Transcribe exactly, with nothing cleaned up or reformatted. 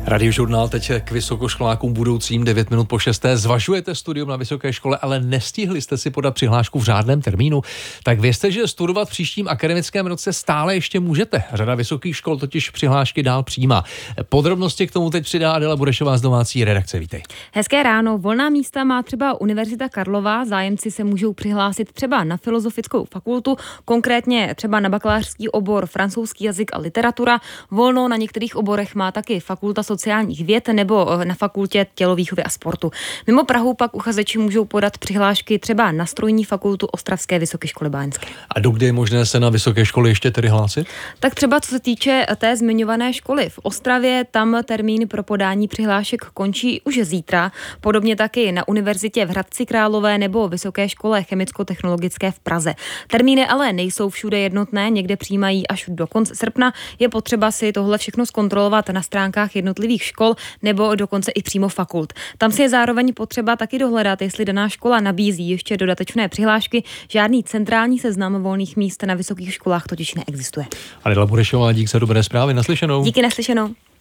Radiožurnál teď k vysokoškolákům budoucím devět minut po šesté. Zvažujete studium na vysoké škole, ale nestihli jste si podat přihlášku v řádném termínu? Tak vězte, že studovat v příštím akademickém roce stále ještě můžete. Řada vysokých škol totiž přihlášky dál přijímá. Podrobnosti k tomu teď přidá Adela Burešová z domácí redakce. Vítej. Hezké ráno. Volná místa má třeba Univerzita Karlova. Zájemci se můžou přihlásit třeba na Filozofickou fakultu, konkrétně třeba na bakalářský obor francouzský jazyk a literatura. Volno na některých oborech má taky Fakulta sociálních věd nebo na fakultě tělovýchovy a sportu. Mimo Prahu pak uchazeči můžou podat přihlášky třeba na strojní fakultu Ostravské vysoké školy báňské. A dokdy je možné se na vysoké školy ještě tedy hlásit? Tak třeba co se týče té zmiňované školy v Ostravě, tam termín pro podání přihlášek končí už zítra. Podobně taky na univerzitě v Hradci Králové nebo Vysoké škole chemicko-technologické v Praze. Termíny ale nejsou všude jednotné, někde přijímají až do konce srpna. Je potřeba si tohle všechno zkontrolovat na stránkách jednotlivých škol nebo dokonce i přímo fakult. Tam si je zároveň potřeba taky dohledat, jestli daná škola nabízí ještě dodatečné přihlášky. Žádný centrální seznam volných míst na vysokých školách totiž neexistuje. Adela Burešová, dík za dobré zprávy. Naslyšenou. Díky, naslyšenou.